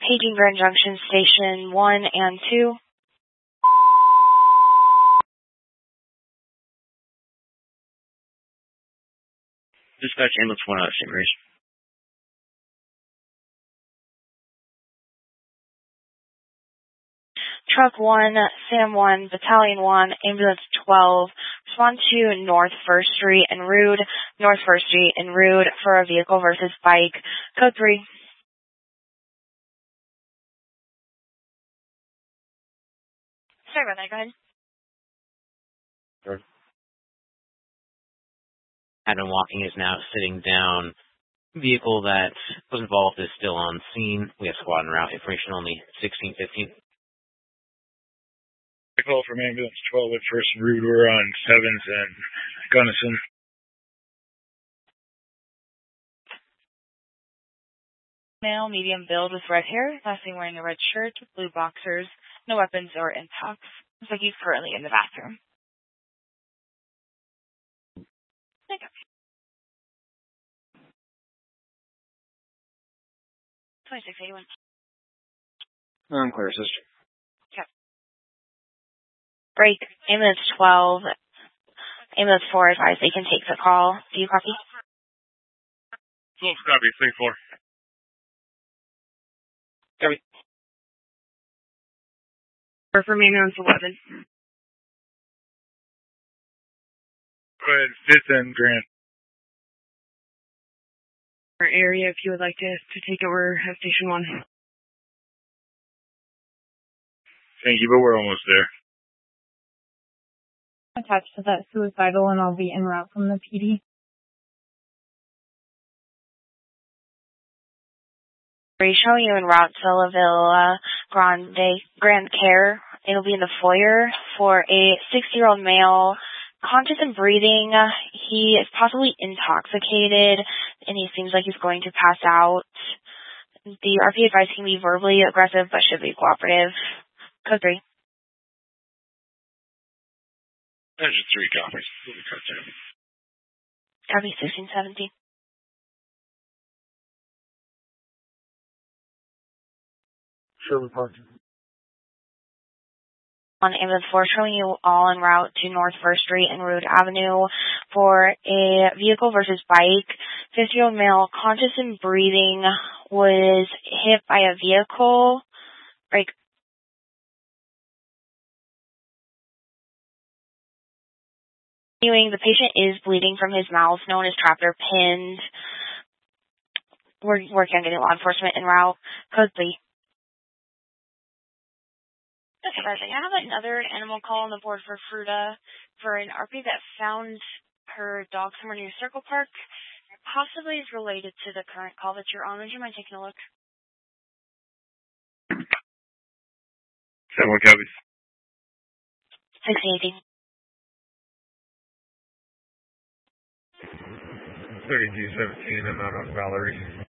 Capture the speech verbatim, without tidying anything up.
Paging Grand Junction Station one and two. Dispatch ambulance one out of Saint Mary's. Truck one, Sam one, Battalion one, Ambulance twelve, respond to North First Street en route, North First Street en route for a vehicle versus bike. Code three. Sorry about that, go ahead. Sure. Adam walking is now sitting down. Vehicle that was involved is still on scene. We have squad and route information on the sixteen fifteen. Call from ambulance twelve at First and Route. We're on sevens and Gunnison. Male, medium build with red hair, lastly wearing a red shirt with blue boxers, no weapons or impacts. Looks like he's currently in the bathroom. Okay. twenty-six eighty-one. I'm clear, sister. Okay. Break. Ambulance twelve. Ambulance four advised they can take the call. Do you copy? twelve copy, three four. Copy. Or from ambulance eleven. Go ahead, fifth and Grant. Our area, if you would like to, to take over at Station one. Thank you, but we're almost there. Attached to that suicidal, and I'll be en route from the P D. Showing you en route to La Villa Grande Grand Care. It'll be in the foyer for a sixty-year-old male, conscious and breathing. He is possibly intoxicated, and he seems like he's going to pass out. The R P advice can be verbally aggressive, but should be cooperative. Code three. Engine three copies. Copy sixteen seventeen. Sherman Park. On ambulance four, showing you all en route to North First Street and Root Avenue for a vehicle versus bike. fifty-year-old male, conscious and breathing, was hit by a vehicle. Break. The patient is bleeding from his mouth, known as trapped or pinned. We're working on getting law enforcement en route. Code three. Okay, perfect. I have another animal call on the board for Fruta for an R P that found her dog somewhere near Circle Park. Possibly is related to the current call that you're on. Would you mind taking a look? Seven copies. sixteen eighteen. thirty-two seventeen, I'm out on Valerie.